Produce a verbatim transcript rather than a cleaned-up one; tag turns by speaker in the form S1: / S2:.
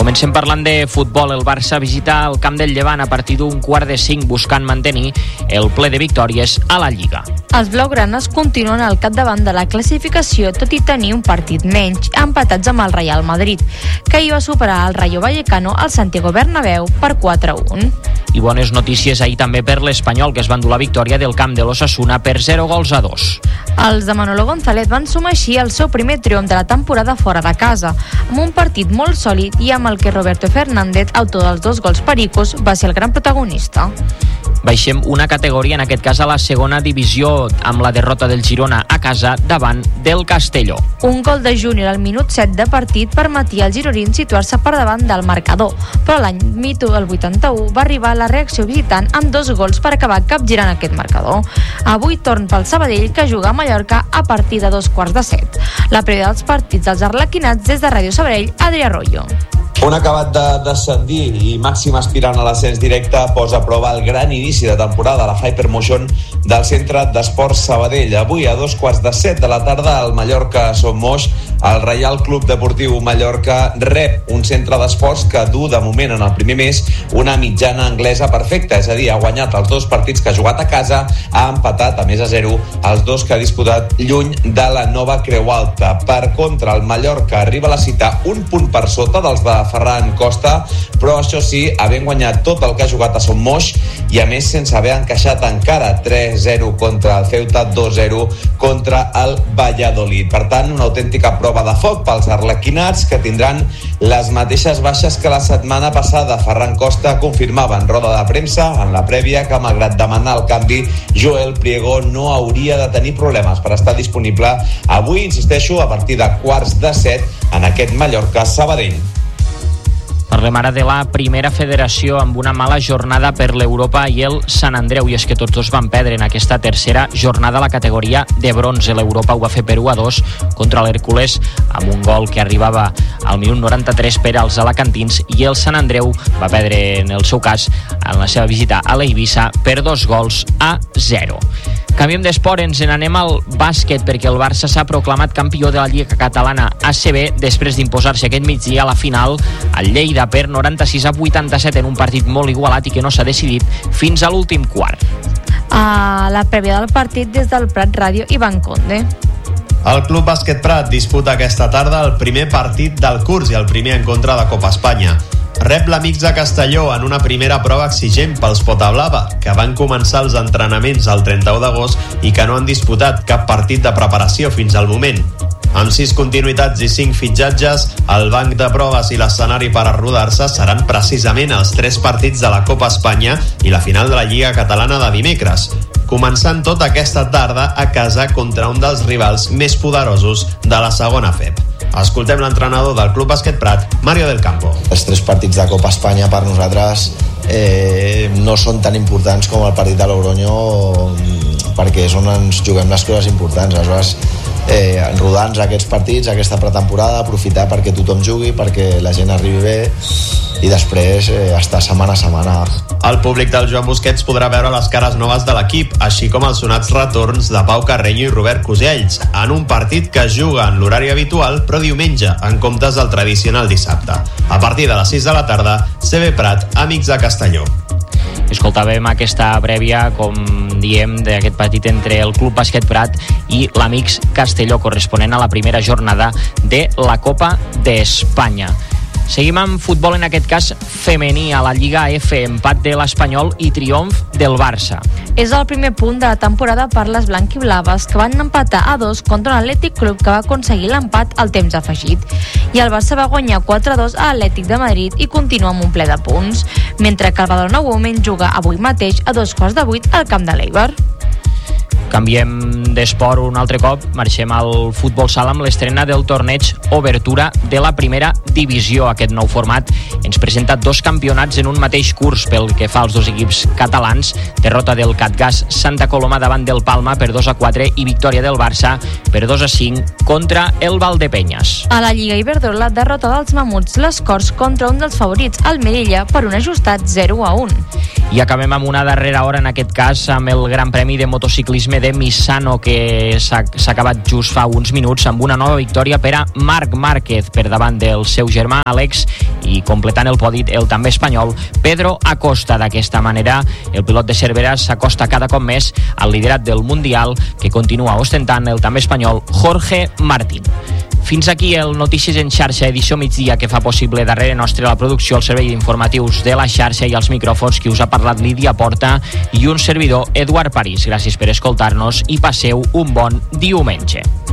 S1: Comencem parlant de futbol. El Barça visita el camp del Llevant a partir d'un quart de cinc, buscant mantenir el ple de victòries a la Lliga.
S2: Els blaugranes continuen al capdavant de la classificació, tot i tenir un partit menys, empatats amb el Real Madrid, que hi va superar el Rayo Vallecano al Santiago Bernabéu per quatre a un.
S1: I bones notícies ahir també per l'Espanyol, que es va endur la victòria del camp de l'Osasuna per zero gols a dos.
S2: Els de Manolo González van sumar així el seu primer triomf de la temporada fora de casa, amb un partit molt sòlid i amb el que Roberto Fernández, autor dels dos gols pericos, va ser el gran protagonista.
S1: Baixem una categoria, en aquest cas a la segona divisió, amb la derrota del Girona a casa davant del Castelló.
S2: Un gol de Júnior al minut set de partit permetia al girorín situar-se per davant del marcador, però l'any mito del vuitanta-u va arribar la reacció visitant amb dos gols per acabar capgirant aquest marcador. Avui torn pel Sabadell, que juga a Mallorca a partir de dos quarts de set. La prèvia dels partits dels arlequinats des de Ràdio Sabadell, Adrià Royo.
S3: Un acabat de descendir i màxim aspirant a l'ascens directe posa a prova el gran inici de temporada a la Hypermotion del Centre d'Esports Sabadell. Avui, a dos quarts de set de la tarda, al Mallorca Son Moix, el Reial Club Deportiu Mallorca rep un centre d'esports que du de moment en el primer mes una mitjana anglesa perfecta, és a dir, ha guanyat els dos partits que ha jugat a casa, ha empatat a més a zero els dos que ha disputat lluny de la Nova Creu Alta. Per contra, el Mallorca arriba a la cita un punt per sota dels de Ferran Costa, però això sí, havent guanyat tot el que ha jugat a Son Moix i a més sense haver encaixat encara tres zero contra el Ceuta, dos zero contra el Valladolid. Per tant, una autèntica prova de foc pels arlequinats, que tindran les mateixes baixes que la setmana passada. Ferran Costa confirmava en roda de premsa, en la prèvia, que malgrat demanar el canvi, Joel Priego no hauria de tenir problemes per estar disponible avui, insisteixo, a partir de quarts de set en aquest Mallorca-Sabadell.
S1: Parlem ara de la primera federació, amb una mala jornada per l'Europa i el Sant Andreu, i és que tots dos van perdre en aquesta tercera jornada a la categoria de bronze. L'Europa ho va fer per u a dos contra l'Hèrcules, amb un gol que arribava al minut noranta-tres per als alacantins, i el Sant Andreu va perdre, en el seu cas, en la seva visita a l'Eivissa, per dos gols a zero. Canviem d'esport, ens n'anem al bàsquet, perquè el Barça s'ha proclamat campió de la Lliga Catalana A C B després d'imposar-se aquest migdia a la final al Lleida per noranta-sis a vuitanta-set en un partit molt igualat i que no s'ha decidit fins a l'últim quart.
S2: A la prèvia del partit, des del Prat Ràdio, Ivan Conde.
S4: El Club Bàsquet Prat disputa aquesta tarda el primer partit del curs i el primer encontre de Copa Espanya. Rep l'Amics de Castelló en una primera prova exigent pels Potablava, que van començar els entrenaments el trenta-u d'agost i que no han disputat cap partit de preparació fins al moment. Amb sis continuïtats i cinc fitxatges, el banc de proves i l'escenari per a rodar-se seran precisament els tres partits de la Copa Espanya i la final de la Lliga Catalana de dimecres, començant tota aquesta tarda a casa contra un dels rivals més poderosos de la segona F E P. Escoltem l'entrenador del Club Bàsquet Prat, Mario del Campo.
S5: Els tres partits de Copa Espanya per nosaltres eh, no són tan importants com el partit de Logroño, perquè és on ens juguem les coses importants. Aleshores, eh, rodar-nos aquests partits, aquesta pretemporada, aprofitar perquè tothom jugui, perquè la gent arribi bé i després eh, estar setmana a setmana.
S4: El públic del Joan Busquets podrà veure les cares noves de l'equip, així com els sonats retorns de Pau Carreño i Robert Cosells, en un partit que es juga en l'horari habitual, però diumenge, en comptes del tradicional dissabte. A partir de les sis de la tarda, C B Prat, Amics de Castelló.
S1: Escoltàvem aquesta prèvia, com diem, d'aquest partit entre el Club Bàsquet Prat i l'Amics Castelló, corresponent a la primera jornada de la Copa d'Espanya. Seguim amb futbol, en aquest cas femení, a la Lliga F, empat de l'Espanyol i triomf del Barça.
S2: És el primer punt de la temporada per les blanquiblaves, que van empatar a dos contra l'Atlètic Club, que va aconseguir l'empat al temps afegit. I el Barça va guanyar quatre a dos a l'Atlètic de Madrid i continua amb un ple de punts, mentre que el Badalona Women juga avui mateix a dos quarts de vuit al camp de l'Eibar.
S1: Canviem d'esport un altre cop, marxem al futbol sala amb l'estrena del torneig Obertura de la primera divisió. Aquest nou format ens presenta dos campionats en un mateix curs pel que fa als dos equips catalans, derrota del Catgas Santa Coloma davant del Palma per dos a quatre i victòria del Barça per dos a cinc contra el Valdepenyes.
S2: A la Lliga Iberdrola, derrota dels Mamuts les Corts contra un dels favorits, el Melilla, per un ajustat zero a un.
S1: I acabem amb una darrera hora, en aquest cas amb el Gran Premi de Motociclisme de Misano, que s'ha acabat just fa uns minuts amb una nova victòria per a Marc Márquez per davant del seu germà Àlex i completant el podi el també espanyol Pedro Acosta. D'aquesta manera el pilot de Cervera s'acosta cada cop més al liderat del Mundial que continua ostentant el també espanyol Jorge Martín. Fins aquí el Notícies en xarxa, edició migdia, que fa possible darrere nostre la producció, el servei d'informatius de la xarxa i els micròfons, qui us ha parlat Lídia Porta i un servidor Eduard París. Gràcies per escoltar-nos i passeu un bon diumenge.